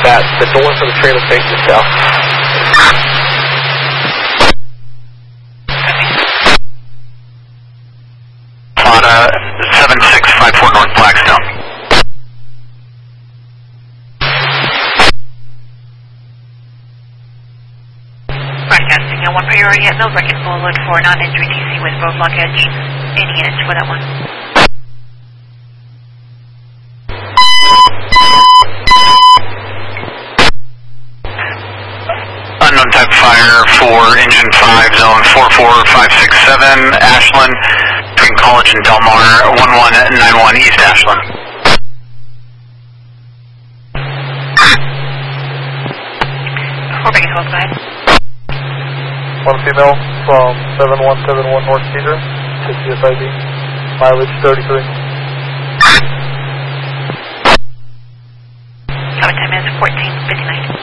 that. The door for the trailer faces south. Plata 7654 North Blackstone. Broadcasting on 1 priority at Millbrook and full load for non-entry TC with roadblock edge. Any units for that one. Unknown type fire for engine 5, zone 44567, Ashland, between College and Del Mar, 1191 East Ashland. Before we can hold, go ahead. One female from 7171 North Cedar to CSID, mileage 33. Time is 14:59.